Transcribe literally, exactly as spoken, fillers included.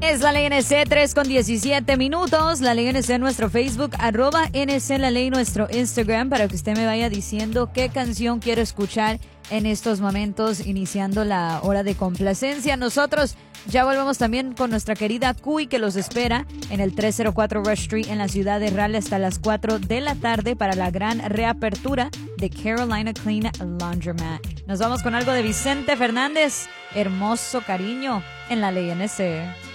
Es la ley N C, tres con diecisiete minutos. La ley N C en nuestro Facebook, arroba N C la ley nuestro Instagram, para que usted me vaya diciendo qué canción quiere escuchar en estos momentos, iniciando la hora de complacencia. Nosotros ya volvemos también con nuestra querida Cuy, que los espera en el trescientos cuatro Rush Street en la ciudad de Raleigh hasta las cuatro de la tarde para la gran reapertura de Carolina Clean Laundromat. Nos vamos con algo de Vicente Fernández, Hermoso Cariño, en la ley N C.